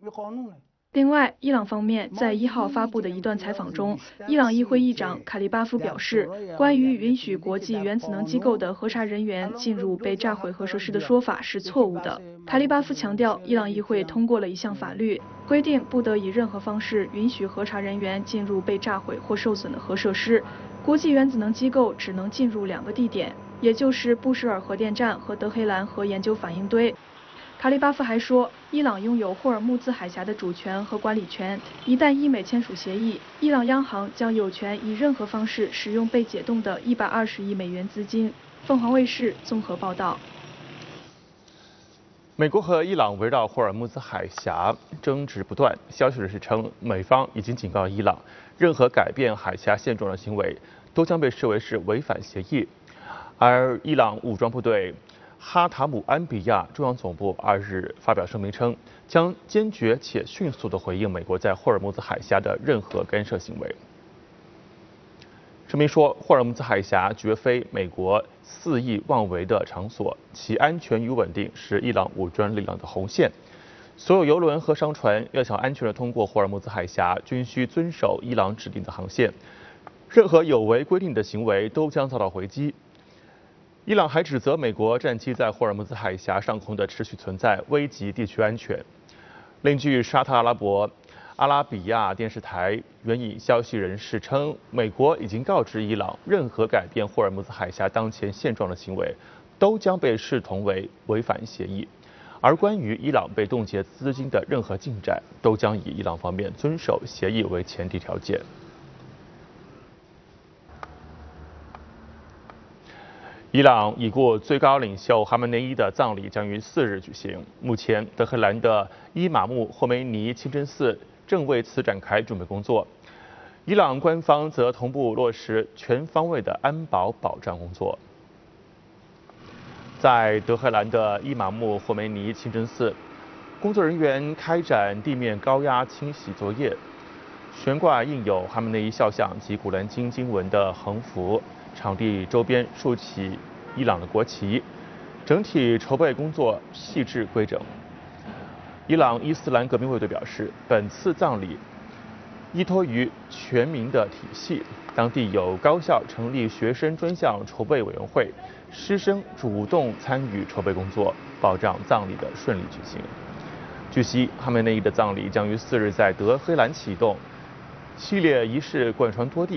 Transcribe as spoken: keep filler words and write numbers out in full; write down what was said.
另外，伊朗方面在一号发布的一段采访中，伊朗议会议长卡利巴夫表示，关于允许国际原子能机构的核查人员进入被炸毁核设施的说法是错误的。卡利巴夫强调，伊朗议会通过了一项法律，规定不得以任何方式允许核查人员进入被炸毁或受损的核设施。国际原子能机构只能进入两个地点，也就是布什尔核电站和德黑兰核研究反应堆。卡利巴夫还说，伊朗拥有霍尔木兹海峡的主权和管理权。一旦伊美签署协议，伊朗央行将有权以任何方式使用被解冻的一百二十亿美元资金。凤凰卫视综合报道。 美国和伊朗围绕霍尔木兹海峡争执不断。消息人士称，美方已经警告伊朗，任何改变海峡现状的行为都将被视为是违反协议。而伊朗武装部队哈塔姆安比亚中央总部二日发表声明称，将坚决且迅速地回应美国在霍尔木兹海峡的任何干涉行为。声明说，霍尔木兹海峡绝非美国肆意妄为的场所，其安全与稳定是伊朗武装力量的红线。所有油轮和商船要想安全地通过霍尔木兹海峡，均需遵守伊朗指定的航线。任何有违规定的行为都将遭到回击。伊朗还指责美国战机在霍尔木兹海峡上空的持续存在，危及地区安全。另据沙特阿拉伯阿拉比亚电视台援引消息人士称，美国已经告知伊朗，任何改变霍尔木兹海峡当前现状的行为，都将被视同为违反协议。而关于伊朗被冻结资金的任何进展，都将以伊朗方面遵守协议为前提条件。伊朗已故最高领袖哈梅内伊的葬礼将于四日举行。目前，德黑兰的伊玛目霍梅尼清真寺正为此展开准备工作。伊朗官方则同步落实全方位的安保保障工作。在德黑兰的伊玛目霍梅尼清真寺，工作人员开展地面高压清洗作业，悬挂印有哈梅内伊肖像及古兰经经文的横幅。场地周边竖起伊朗的国旗，整体筹备工作细致规整。伊朗伊斯兰革命卫队表示，本次葬礼依托于全民的体系，当地有高校成立学生专项筹备委员会，师生主动参与筹备工作，保障葬礼的顺利举行。据悉，哈梅内伊的葬礼将于四日在德黑兰启动，系列仪式贯穿多地。